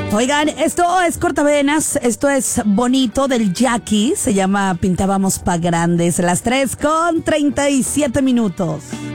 Oigan, esto es Cortavenas, esto es Bonito del Jackie, se llama Pintábamos pa' Grandes, las 3:37.